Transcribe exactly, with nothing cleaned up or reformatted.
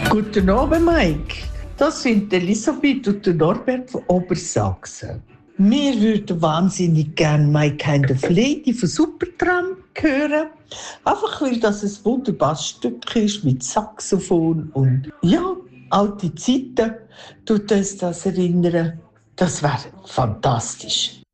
Guten Abend, Mike. Das sind Elisabeth und der Norbert von Obersachsen. Wir würden wahnsinnig gerne My Kind of Lady von Supertramp hören. Einfach weil das ein wunderbares Stück ist mit Saxophon und ja, alte Zeiten tut uns das erinnern. Das wäre fantastisch.